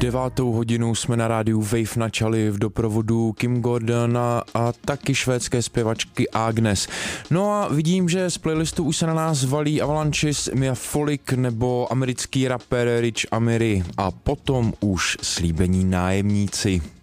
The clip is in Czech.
9. hodinu jsme na rádiu Wave načali v doprovodu Kim Gordona a taky švédské zpěvačky Agnes. No a vidím, že z playlistu už se na nás valí Avalanches, Mia Folik nebo americký rapper Rich Amiri a potom už Slíbení nájemníci.